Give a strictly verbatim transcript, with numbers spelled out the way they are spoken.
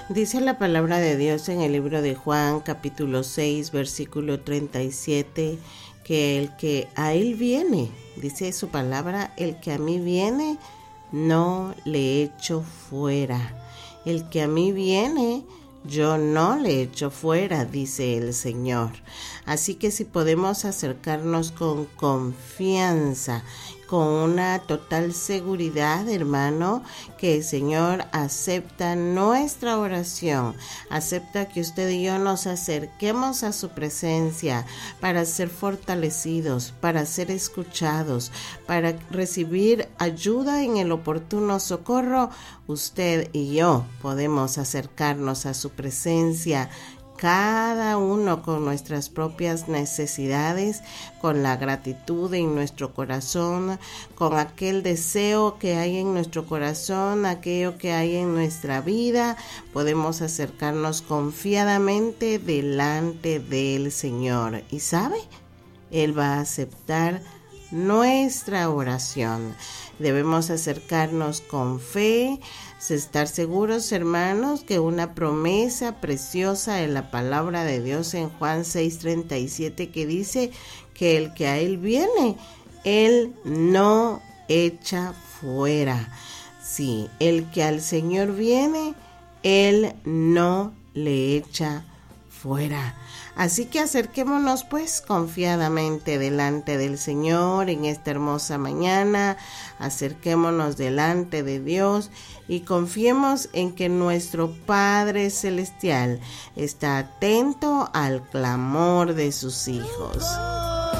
Dice la palabra de Dios en el libro de Juan, capítulo seis, versículo treinta y siete, que el que a él viene, dice su palabra, el que a mí viene, no le echo fuera. El que a mí viene, yo no le echo fuera, dice el Señor. Así que si podemos acercarnos con confianza, con una total seguridad, hermano, que el Señor acepta nuestra oración, acepta que usted y yo nos acerquemos a su presencia para ser fortalecidos, para ser escuchados, para recibir ayuda en el oportuno socorro. Usted y yo podemos acercarnos a su presencia, cada uno con nuestras propias necesidades, con la gratitud en nuestro corazón, con aquel deseo que hay en nuestro corazón, aquello que hay en nuestra vida. Podemos acercarnos confiadamente delante del Señor. ¿Y sabe? Él va a aceptar nuestra oración. Debemos acercarnos con fe, estar seguros, hermanos, que una promesa preciosa en la palabra de Dios en Juan seis treinta y siete, que dice que el que a él viene, él no echa fuera. Sí, el que al Señor viene, él no le echa fuera. Así que acerquémonos pues confiadamente delante del Señor en esta hermosa mañana, acerquémonos delante de Dios y confiemos en que nuestro Padre Celestial está atento al clamor de sus hijos.